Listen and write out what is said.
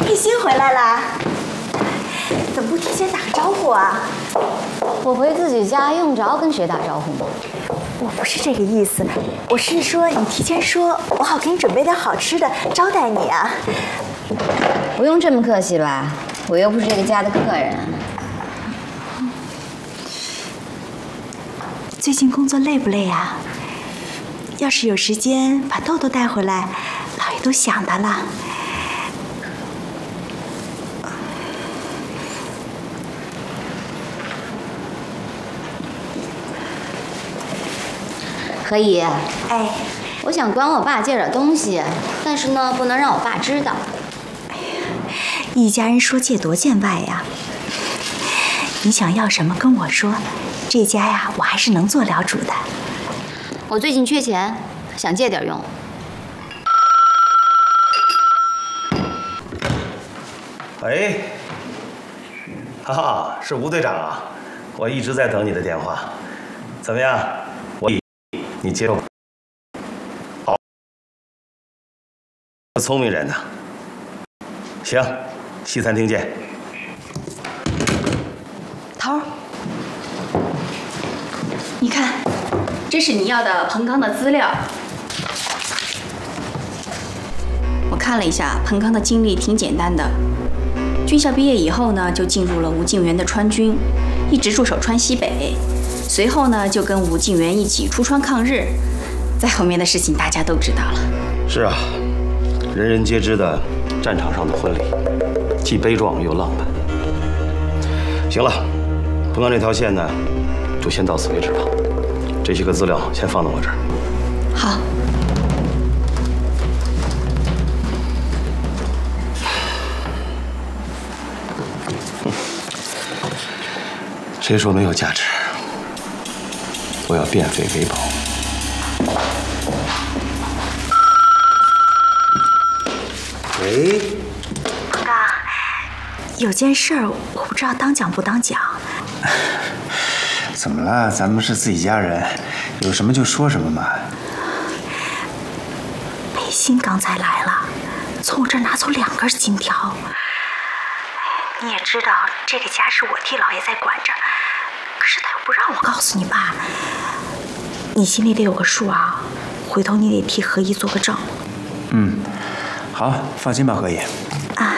玉欣回来啦，怎么不提前打个招呼啊？ 我回自己家用着跟谁打招呼吗？ 我不是这个意思，我是说你提前说，我好给你准备点好吃的招待你啊。 不用这么客气吧，我又不是这个家的客人。 最近工作累不累啊？要是有时间把豆豆带回来，老爷都想他了。 何姨， 哎， 我想管我爸借点东西，但是呢，不能让我爸知道。 一家人说借多见外呀。你想要什么跟我说，这家呀，我还是能做了主的。 我最近缺钱，想借点用。 喂，哈哈，是吴队长啊，我一直在等你的电话，怎么样？你接受？好，聪明人呢。行，西餐厅见。 头儿，你看，这是你要的彭刚的资料。我看了一下，彭刚的经历挺简单的。军校毕业以后呢，就进入了吴敬元的川军，一直驻守川西北。随后呢，就跟吴敬元一起出川抗日。再后面的事情大家都知道了。 是啊，人人皆知的战场上的婚礼，既悲壮又浪漫。行了，彭刚这条线呢，就先到此为止吧。这些个资料先放到我这儿。 好。 谁说没有价值？我要变废为宝。喂， 彭刚，有件事儿我不知道当讲不当讲。 怎么了？咱们是自己家人，有什么就说什么嘛。 北新刚才来了，从我这儿拿走2根金条。你也知道，这个家是我替老爷在管着，可是他又不让我告诉你爸，你心里得有个数啊。回头你得替何姨做个证。 嗯，好，放心吧，何姨。 啊，